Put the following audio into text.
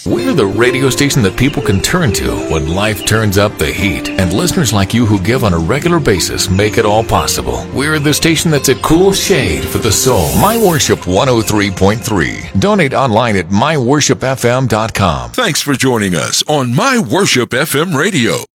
We're the radio station that people can turn to when life turns up the heat. And listeners like you who give on a regular basis make it all possible. We're the station that's a cool shade for the soul. My Worship 103.3. Donate online at myworshipfm.com. Thanks for joining us on My Worship FM Radio.